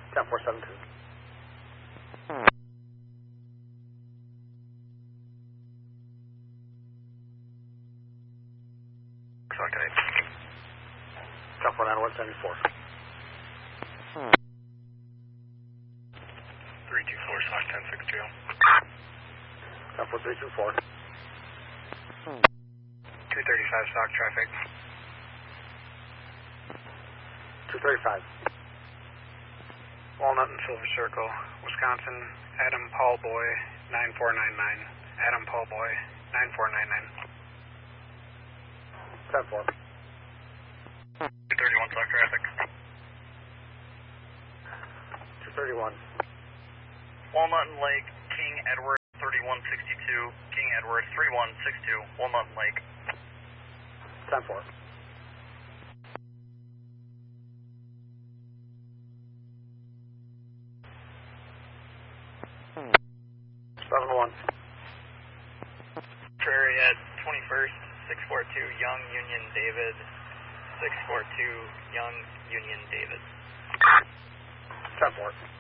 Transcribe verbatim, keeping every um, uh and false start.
ten four seven two. Okay. ten four nine one seventy-four. three two four, Stock ten six two. ten four three two four. two thirty-five, stock traffic. two thirty-five. Walnut and Silver Circle, Wisconsin, Adam Paul Boy, nine four nine nine. Adam Paul Boy, nine four nine nine. ten four. two thirty-one, stock traffic. two thirty-one. Walnut and Lake, King Edward, thirty-one sixty-two. King Edward, three one six two. Walnut and Lake. ten four. seven one. Prairie at twenty-first, six four two, Young Union David. six four two, Young Union David. ten four.